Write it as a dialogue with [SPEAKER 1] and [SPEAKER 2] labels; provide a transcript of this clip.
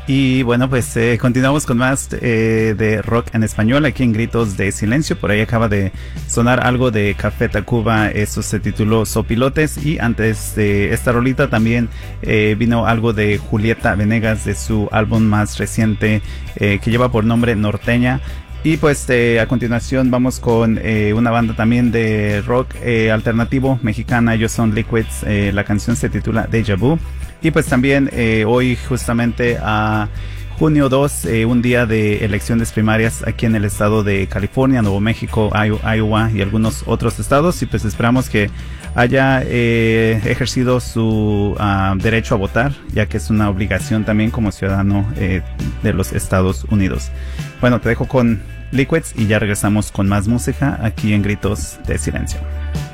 [SPEAKER 1] Y bueno, pues continuamos con más de rock en español aquí en Gritos de Silencio. Por ahí acaba de sonar algo de Café Tacuba, eso se tituló Sopilotes. Y antes de esta rolita también vino algo de Julieta Venegas de su álbum más reciente que lleva por nombre Norteña. Y pues a continuación vamos con una banda también de rock alternativo mexicana, ellos son Liquids, la canción se titula Deja Vu. Y pues también hoy justamente a junio 2, un día de elecciones primarias aquí en el estado de California, Nuevo México, Iowa y algunos otros estados. Y pues esperamos que haya ejercido su derecho a votar, ya que es una obligación también como ciudadano de los Estados Unidos. Bueno, te dejo con Liquids y ya regresamos con más música aquí en Gritos de Silencio.